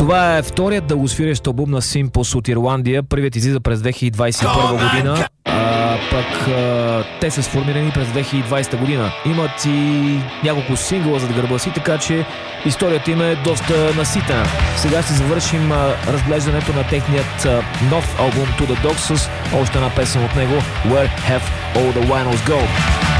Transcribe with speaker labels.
Speaker 1: Това е вторият дългосвирещ албум на Simples от Ирландия. Първият излиза през 2021 година, пък те са сформирани през 2020 година. Имат и няколко сингъла зад гърба си, така че историята им е доста наситена. Сега ще завършим разглеждането на техният нов албум To The Dogs с още една песен от него, Where Have All The Winos Go.